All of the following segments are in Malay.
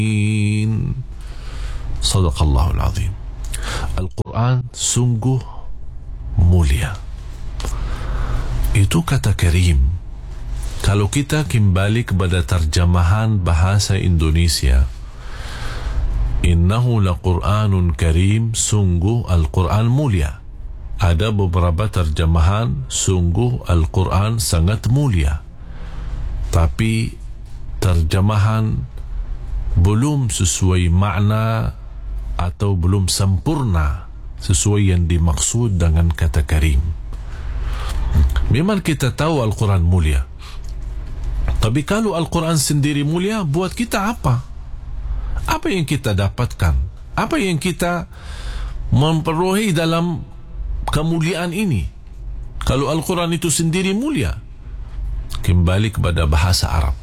Sadaqallahul azim. Al-Quran sungguh mulia. Itu kata karim. Kalau kita kembali kepada terjemahan bahasa Indonesia, innahu laqur'anun karim, sungguh Al-Quran mulia. Ada beberapa terjemahan sungguh Al-Quran sangat mulia, tapi terjemahan belum sesuai makna atau belum sempurna sesuai yang dimaksud dengan kata karim. Memang kita tahu Al-Quran mulia, tapi kalau Al-Quran sendiri mulia, buat kita apa? Apa yang kita dapatkan? Apa yang kita memperoleh dalam kemuliaan ini? Kalau Al-Quran itu sendiri mulia, kembali kepada bahasa Arab.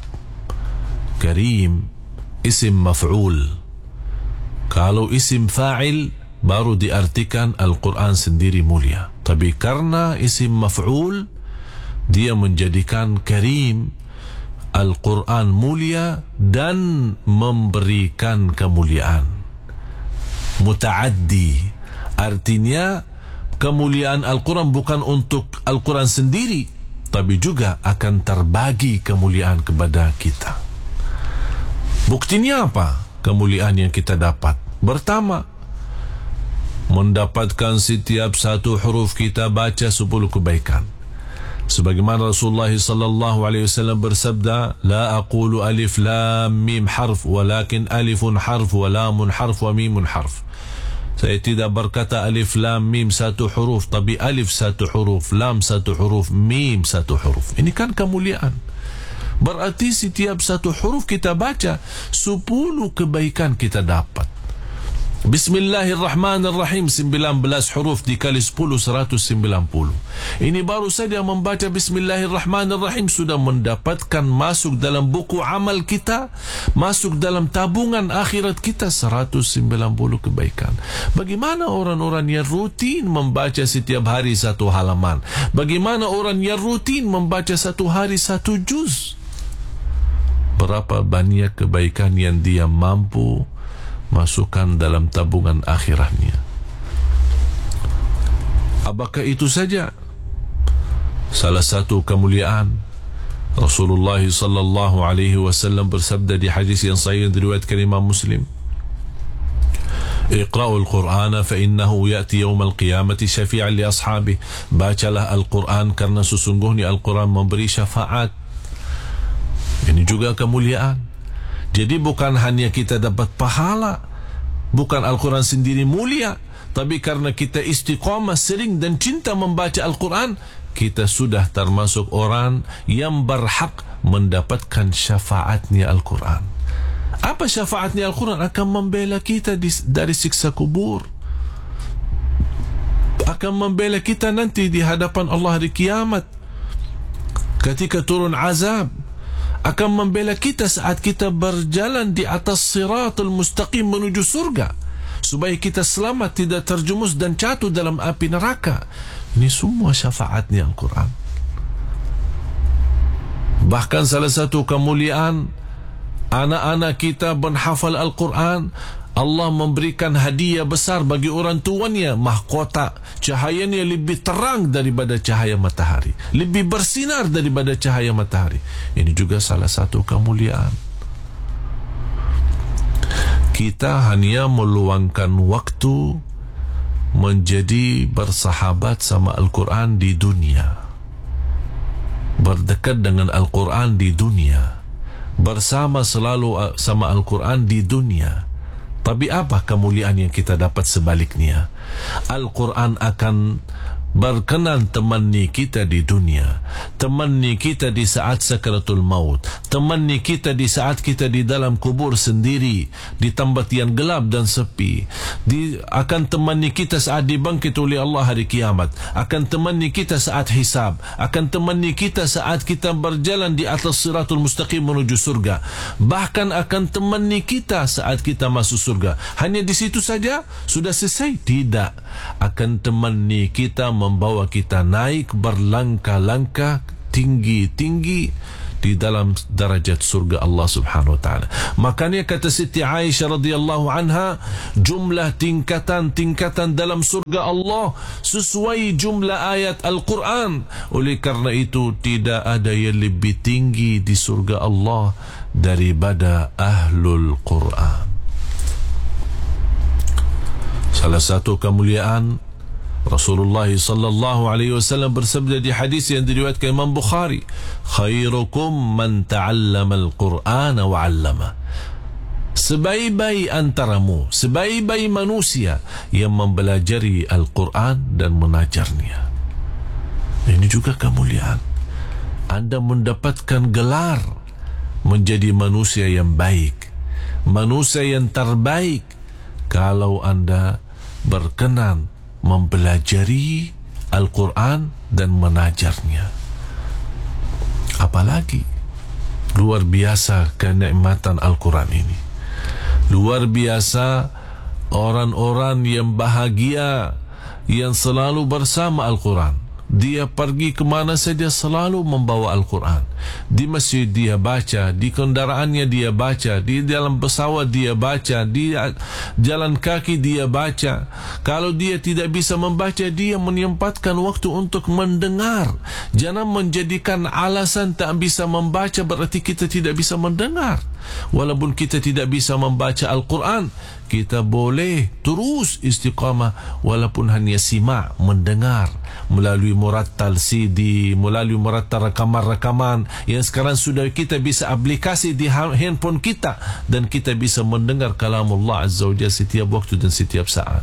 Karim isim maf'ul. Kalau isim fa'il baru diartikan Al-Quran sendiri mulia. Tapi karena isim maf'ul, dia menjadikan karim Al-Quran mulia dan memberikan kemuliaan. Muta'addi, artinya kemuliaan Al-Quran bukan untuk Al-Quran sendiri, tapi juga akan terbagi kemuliaan kepada kita. Buktinya apa kemuliaan yang kita dapat? Pertama, mendapatkan setiap satu huruf kita baca 10 kebaikan. Sebagaimana Rasulullah sallallahu alaihi wasallam bersabda, la aqulu alif lam mim harf, walakin alifun harf wa lamun harf wa mimun harf. Saya tidak berkata alif lam mim satu huruf, tapi alif satu huruf, lam satu huruf, mim satu huruf. Ini kan kemuliaan. Berarti setiap satu huruf kita baca 10 kebaikan kita dapat. Bismillahirrahmanirrahim, 19 huruf dikali 10, 190. Ini baru saja membaca Bismillahirrahmanirrahim sudah mendapatkan masuk dalam buku amal kita, masuk dalam tabungan akhirat kita 190 kebaikan. Bagaimana orang-orang yang rutin membaca setiap hari satu halaman? Bagaimana orang yang rutin membaca satu hari satu juz? Berapa banyak kebaikan yang dia mampu masukkan dalam tabungan akhiratnya. Apakah itu saja? Salah satu kemuliaan, Rasulullah sallallahu alaihi wasallam bersabda di hadis yang sahih diriwayatkan Imam Muslim, Iqra'ul Qur'ana fa innahu ya'ti yawmal qiyamati syafi'an li ashabihi. Bacalah Al-Quran karena sesungguhnya Al-Quran memberi syafaat. Ini juga kemuliaan. Jadi bukan hanya kita dapat pahala, bukan Al-Quran sendiri mulia, tapi karena kita istiqamah sering dan cinta membaca Al-Quran, kita sudah termasuk orang yang berhak mendapatkan syafaatnya Al-Quran. Apa syafaatnya Al-Quran? Akan membela kita dari siksa kubur, akan membela kita nanti di hadapan Allah di kiamat ketika turun azab, akan membela kita saat kita berjalan di atas siratul mustaqim menuju surga, supaya kita selamat, tidak terjumus dan jatuh dalam api neraka. Ini semua syafaatnya Al-Quran. Bahkan salah satu kemuliaan, anak-anak kita menghafal Al-Quran, Allah memberikan hadiah besar bagi orang tuanya, mahkota. Cahayanya lebih terang daripada cahaya matahari, lebih bersinar daripada cahaya matahari. Ini juga salah satu kemuliaan. Kita hanya meluangkan waktu menjadi bersahabat sama Al-Quran di dunia, berdekat dengan Al-Quran di dunia, bersama selalu sama Al-Quran di dunia. Tapi apa kemuliaan yang kita dapat sebaliknya? Al-Quran akan berkenan temani kita di dunia, temani kita di saat sakaratul maut, temani kita di saat kita di dalam kubur sendiri, di tempat yang gelap dan sepi, akan temani kita saat dibangkit oleh Allah hari kiamat, akan temani kita saat hisab, akan temani kita saat kita berjalan di atas siratul mustaqim menuju surga, bahkan akan temani kita saat kita masuk surga. Hanya di situ saja sudah selesai? Tidak. Akan temani kita, membawa kita naik berlangkah-langkah tinggi-tinggi di dalam darajat surga Allah Subhanahu wa taala. Makanya kata Siti Aisyah radhiyallahu anha, jumlah tingkatan-tingkatan dalam surga Allah sesuai jumlah ayat Al-Quran. Oleh karena itu tidak ada yang lebih tinggi di surga Allah daripada Ahlul Quran. Salah satu kemuliaan Rasulullah sallallahu alaihi wasallam bersabda di hadis yang diriwayatkan Imam Bukhari, khairukum man ta'allama al-Qur'ana wa 'allama. Sebaik-baik antaramu, sebaik-baik manusia yang mempelajari Al-Quran dan mengajarnya. Ini juga kemuliaan. Anda mendapatkan gelar menjadi manusia yang baik, manusia yang terbaik, kalau anda berkenan mempelajari Al-Quran dan mengajarnya. Apalagi luar biasa kenikmatan Al-Quran ini. Luar biasa orang-orang yang bahagia, yang selalu bersama Al-Quran. Dia pergi ke mana saja selalu membawa Al-Quran. Di masjid dia baca, di kendaraannya dia baca, di dalam pesawat dia baca, di jalan kaki dia baca. Kalau dia tidak bisa membaca, dia menyempatkan waktu untuk mendengar. Jangan menjadikan alasan tak bisa membaca berarti kita tidak bisa mendengar. Walaupun kita tidak bisa membaca Al-Quran, kita boleh terus istiqamah walaupun hanya simak, mendengar melalui murattal CD, melalui murattal rakaman-rakaman yang sekarang sudah kita bisa aplikasi di handphone kita, dan kita bisa mendengar kalamullah Azza wa Jalla setiap waktu dan setiap saat.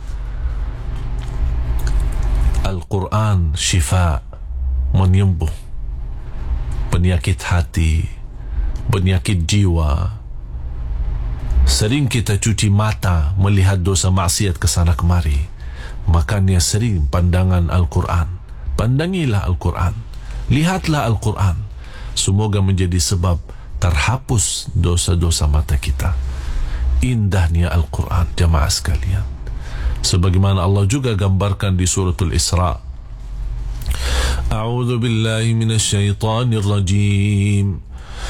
Al-Quran syifa, menyembuh penyakit hati, penyakit jiwa. Sering kita cuci mata melihat dosa maksiat kesana kemari, makanya sering pandangan Al-Quran. Pandangilah Al-Quran, lihatlah Al-Quran. Semoga menjadi sebab terhapus dosa-dosa mata kita. Indahnya Al-Quran, jamaah sekalian. Sebagaimana Allah juga gambarkan di suratul Isra. A'udzu billahi minasy syaithanir rajim.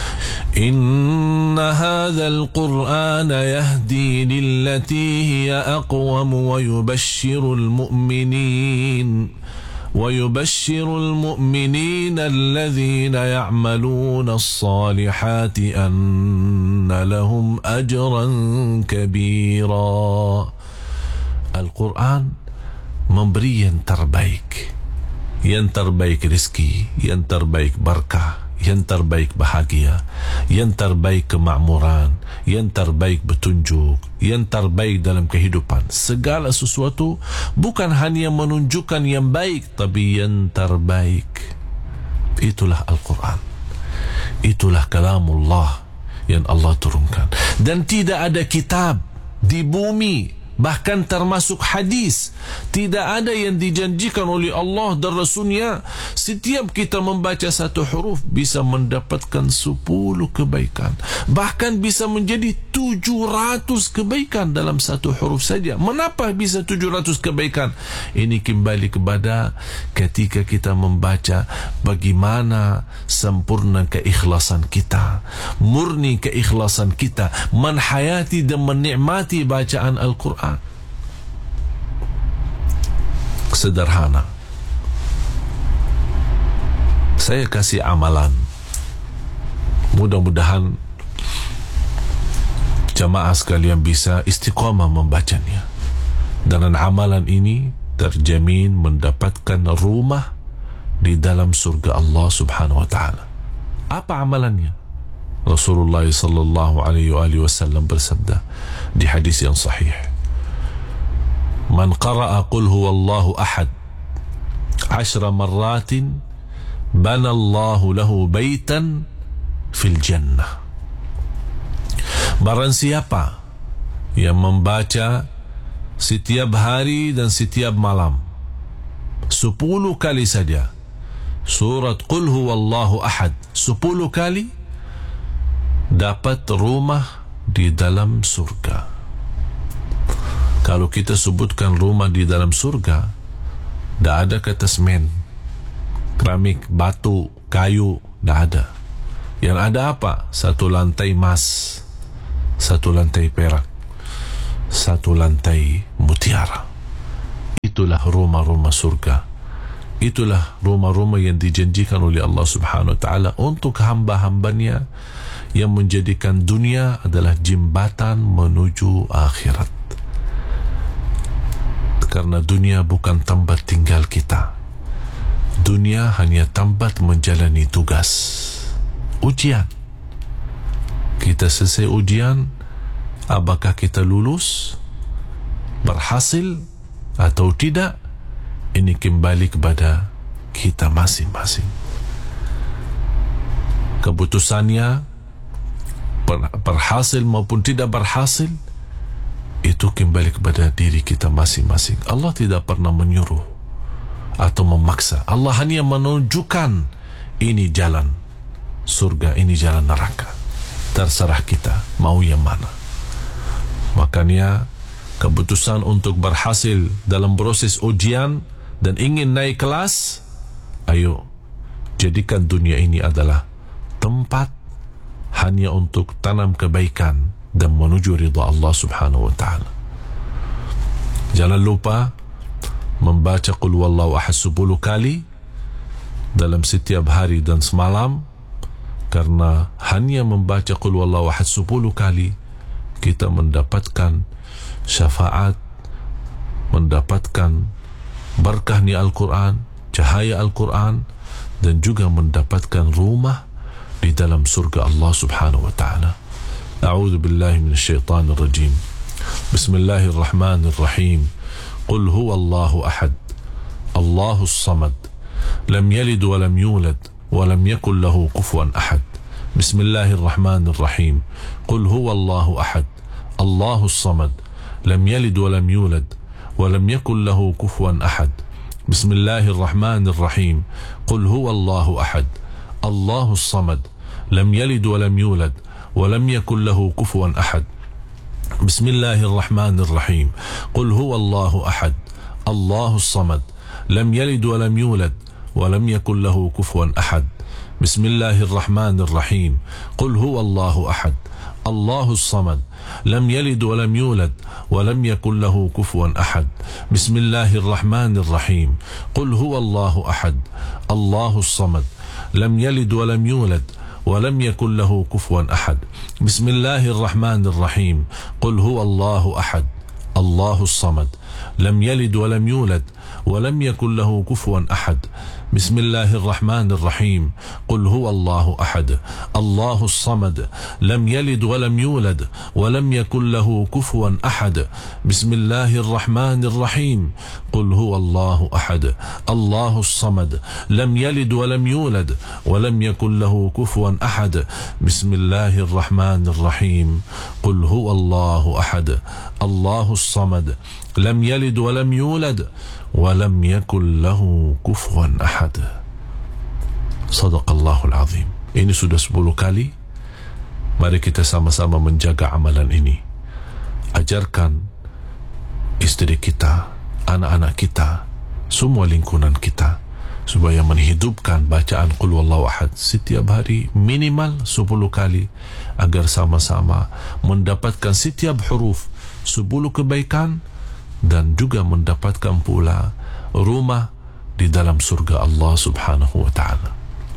إن هذا القرآن يهدي للتي هي أقوم ويبشر المؤمنين الذين يعملون الصالحات أن لهم أجرا كبيرا. Al-Quran memberi yang terbaik rezeki, yang terbaik berkah, yang terbaik bahagia, yang terbaik kemakmuran, yang terbaik petunjuk, yang terbaik dalam kehidupan. Segala sesuatu bukan hanya menunjukkan yang baik, tapi yang terbaik. Itulah Al-Quran. Itulah kalamullah yang Allah turunkan. Dan tidak ada kitab di bumi, bahkan termasuk hadis, tidak ada yang dijanjikan oleh Allah dan Rasulnya setiap kita membaca satu huruf bisa mendapatkan 10 kebaikan, bahkan bisa menjadi 700 kebaikan dalam satu huruf saja. Mengapa bisa 700 kebaikan? Ini kembali kepada ketika kita membaca, bagaimana sempurna keikhlasan kita, murni keikhlasan kita menhayati dan menikmati bacaan Al-Quran. Sederhana. Saya kasih amalan. Mudah-mudahan jamaah sekalian bisa istiqamah membacanya. Dengan amalan ini terjamin mendapatkan rumah di dalam surga Allah Subhanahu wa taala. Apa amalannya? Rasulullah sallallahu alaihi wasallam bersabda di hadis yang sahih, Man qara'a qul huwallahu ahad 10 marratin bana Allahu lahu baitan fil jannah. Barang siapa yang membaca setiap hari dan setiap malam 10 kali saja surat qul huwallahu ahad 10 kali, dapat rumah di dalam surga. Kalau kita sebutkan rumah di dalam surga, tidak ada kata semen, keramik, batu, kayu, tidak ada. Yang ada apa? Satu lantai emas, satu lantai perak, satu lantai mutiara. Itulah rumah-rumah surga. Itulah rumah-rumah yang dijanjikan oleh Allah Subhanahu wa ta'ala untuk hamba-hambanya yang menjadikan dunia adalah jembatan menuju akhirat. Karena dunia bukan tempat tinggal kita. Dunia hanya tempat menjalani tugas, ujian. Kita selesai ujian, apakah kita lulus, berhasil atau tidak, ini kembali kepada kita masing-masing. Keputusannya berhasil maupun tidak berhasil, itu kembali kepada diri kita masing-masing. Allah tidak pernah menyuruh atau memaksa. Allah hanya menunjukkan ini jalan surga, ini jalan neraka. Terserah kita mau yang mana. Makanya keputusan untuk berhasil dalam proses ujian dan ingin naik kelas, ayo jadikan dunia ini adalah tempat hanya untuk tanam kebaikan dan menuju ridha Allah Subhanahu wa ta'ala. Jangan lupa membaca Qul Huwallahu Ahad 10 kali dalam setiap hari dan semalam, karena hanya membaca Qul Huwallahu Ahad 10 kali kita mendapatkan syafaat, mendapatkan berkahnya Al-Quran, cahaya Al-Quran, dan juga mendapatkan rumah di dalam surga Allah Subhanahu wa ta'ala. A'udzu billahi minasyaitonir rajim. Bismillahirrahmanirrahim. Qul huwallahu ahad, Allahus samad, lam yalid wa lam yulad wa lam yakul lahu kufuwan ahad. Bismillahirrahmanirrahim. Qul huwallahu ahad, Allahus samad, lam yalid wa lam yulad wa lam yakul lahu kufuwan ahad. Bismillahirrahmanirrahim. Qul huwallahu ahad, Allahus samad, lam yalid wa lam yulad wa lam yakul lahu kufuwan ahad. Bismillahirrahmanirrahim. Qul huwallahu ahad, Allahus samad, lam yalid wa lam yulad wa lam yakul lahu kufuwan ahad. Bismillahirrahmanirrahim. Qul huwallahu ahad, Allahus samad, lam yalid wa lam yulad wa lam yakul lahu kufuwan ahad. Bismillahirrahmanirrahim. Qul huwallahu ahad, Allahus samad, lam yalid wa lam yulad ولم يكن له كفوا أحد. بسم الله الرحمن الرحيم. قل هو الله أحد الله الصمد لم يلد ولم يولد ولم يكن له كفوا أحد. بسم الله الرحمن الرحيم. قل هو الله أحد الله الصمد لم يلد ولم يولد ولم يكن له كفوا أحد. بسم الله الرحمن الرحيم. قل هو الله أحد الله الصمد لم يلد ولم يولد ولم يكن له كفوا أحد. بسم الله الرحمن الرحيم. قل هو الله أحد الله الصمد لم يلد ولم يولد ولم يكن له كفوا أحد. Sadaqallahul Azim. Ini sudah 10 kali. Mari kita sama-sama menjaga amalan ini. Ajarkan istri kita, anak-anak kita, semua lingkungan kita, supaya menghidupkan bacaan Qul Huwallahu Ahad setiap hari minimal 10 kali, agar sama-sama mendapatkan setiap huruf 10 kebaikan dan juga mendapatkan pula rumah di dalam surga Allah Subhanahu wa ta'ala.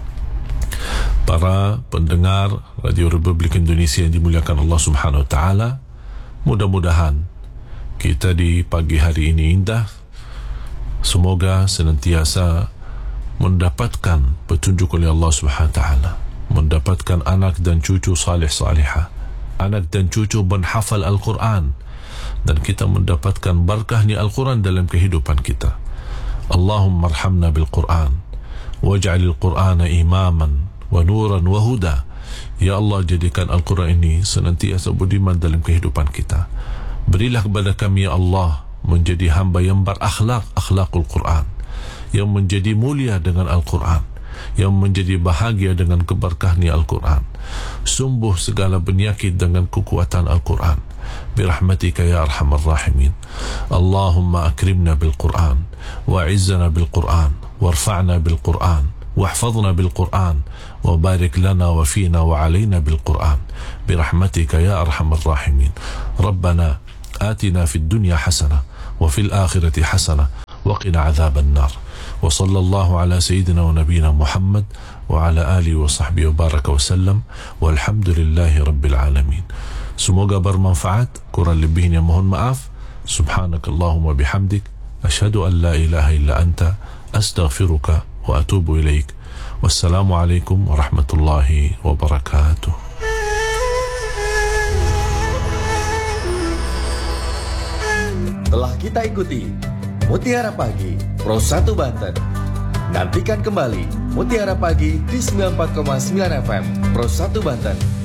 Para pendengar Radio Republik Indonesia yang dimuliakan Allah Subhanahu wa ta'ala, mudah-mudahan kita di pagi hari ini indah. Semoga senantiasa mendapatkan petunjuk oleh Allah Subhanahu wa ta'ala, mendapatkan anak dan cucu salih-salihah, anak dan cucu menghafal Al-Quran, dan kita mendapatkan berkahnya Al-Quran dalam kehidupan kita. Allahumma arhamna bil-Quran waj'alil Qur'ana imaman wa nuran wa huda. Ya Allah, jadikan Al-Quran ini senantiasa budiman dalam kehidupan kita. Berilah kepada kami ya Allah menjadi hamba yang berakhlak, akhlakul Quran, yang menjadi mulia dengan Al-Quran, yang menjadi bahagia dengan keberkahnya Al-Quran, sembuh segala penyakit dengan kekuatan Al-Quran. Birahmatika ya arhamar rahimin. Allahumma akrimna bil-Quran wa izzana bil-Quran warfa'na bil-Quran واحفظنا بالقرآن وبارك لنا وفينا وعلينا بالقرآن برحمتك يا أرحم الراحمين. ربنا آتنا في الدنيا حسنة وفي الآخرة حسنة وقنا عذاب النار. وصلى الله على سيدنا ونبينا محمد وعلى آله وصحبه وبارك وسلم والحمد لله رب العالمين. Semoga bermanfaat, kurang lebihnya mohon maaf. Subhanakallahumma bihamdik, asyhadu an la ilaha illa anta, astaghfiruka wa atubu ilaik. Wassalamualaikum warahmatullahi wabarakatuh. Telah kita ikuti Mutiara Pagi Pro 1 Banten. Nantikan kembali Mutiara Pagi di 94,9 FM Pro 1 Banten.